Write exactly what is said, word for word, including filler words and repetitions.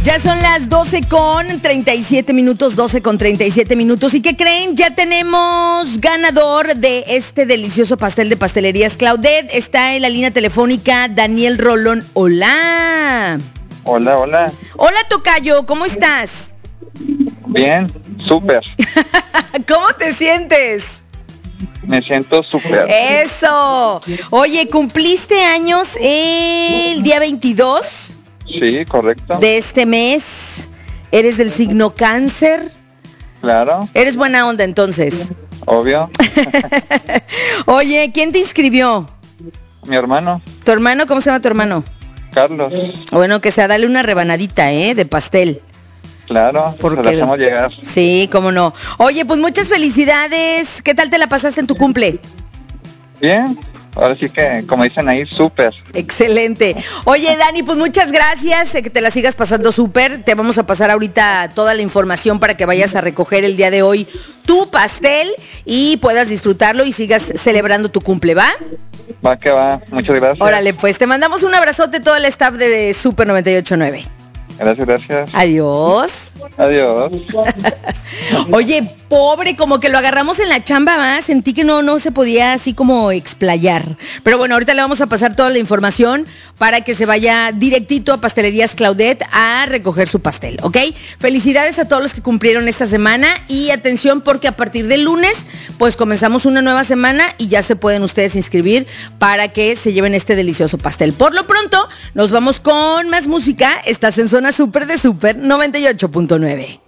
Ya son las doce con treinta y siete minutos, doce con treinta y siete minutos. ¿Y qué creen? Ya tenemos ganador de este delicioso pastel de Pastelerías Claudette. Está en la línea telefónica Daniel Rolón. Hola. Hola, hola. Hola, tocayo, ¿cómo estás? Bien, súper. ¿Cómo te sientes? Me siento súper. Eso. Oye, ¿cumpliste años el día veintidós? Sí, correcto. De este mes. ¿Eres del signo cáncer? Claro. ¿Eres buena onda entonces? Obvio. Oye, ¿quién te inscribió? Mi hermano. ¿Tu hermano? ¿Cómo se llama tu hermano? Carlos. Bueno, que sea, dale una rebanadita, ¿eh? De pastel. Claro, Porque... se la hacemos llegar. Sí, cómo no. Oye, pues muchas felicidades. ¿Qué tal te la pasaste en tu cumple? Bien. Ahora sí que, como dicen ahí, súper. Excelente. Oye, Dani, pues muchas gracias, eh, que te la sigas pasando súper. Te vamos a pasar ahorita toda la información para que vayas a recoger el día de hoy tu pastel y puedas disfrutarlo y sigas celebrando tu cumple, ¿va? Va que va. Muchas gracias. Órale, pues te mandamos un abrazote todo el staff de Super noventa y ocho punto nueve. Gracias, gracias. Adiós. Adiós. Oye, pobre, como que lo agarramos en la chamba, ¿va? Sentí que no, no se podía así como explayar. Pero bueno, ahorita le vamos a pasar toda la información para que se vaya directito a Pastelerías Claudette a recoger su pastel, ¿ok? Felicidades a todos los que cumplieron esta semana y atención porque a partir del lunes, pues comenzamos una nueva semana y ya se pueden ustedes inscribir para que se lleven este delicioso pastel. Por lo pronto, nos vamos con más música. Estás en Zona Super de Super noventa y ocho punto nueve.